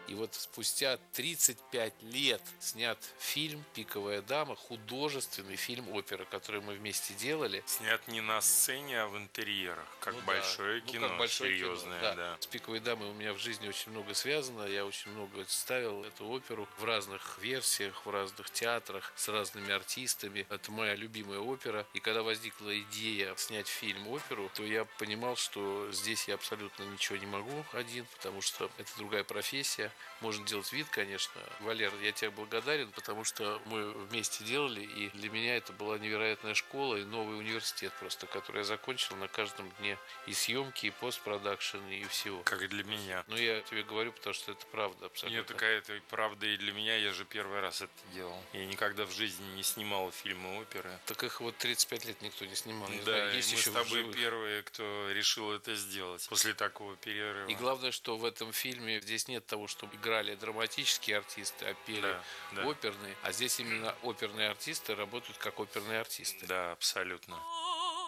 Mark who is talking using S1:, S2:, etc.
S1: И вот спустя 35 лет снят фильм «Пиковая дама», художественный фильм-опера, который мы вместе делали.
S2: Снят не на сцене, а в интерьерах, как
S1: Ну да,
S2: большое
S1: ну как
S2: кино,
S1: большое кино,
S2: серьезное,
S1: да.
S2: да.
S1: С «Пиковой дамой» у меня в жизни очень много связано. Я очень много ставил эту оперу в разных версиях, в разных театрах, с разными артистами. Это моя любимая опера. И когда возникла идея снять фильм-оперу, то я понимал, что здесь я абсолютно ничего не могу один, потому что это другая профессия. Можно делать вид, конечно. Валер, я тебе благодарен, потому что мы вместе делали, и для меня это была невероятная школа и новый университет просто, который я закончил на каждом дне и съемки, и постпродакшн, и всего.
S2: Как и для меня.
S1: Но я тебе говорю, потому что это правда
S2: Нет,
S1: абсолютно.
S2: такая это правда и для меня, я же первый раз это делал. Я никогда в жизни не снимал фильмы оперы.
S1: Так их вот 35 лет никто не снимал. Не знаю,
S2: Да, и
S1: есть
S2: мы
S1: еще
S2: с
S1: в
S2: тобой
S1: живых.
S2: первые, кто решил это сделать после такого перерыва.
S1: И главное, что в этом фильме здесь нет того, что играли драматические артисты, а пели
S2: Да, да.
S1: оперные. А здесь именно оперные артисты работают как оперные артисты.
S2: Да, абсолютно.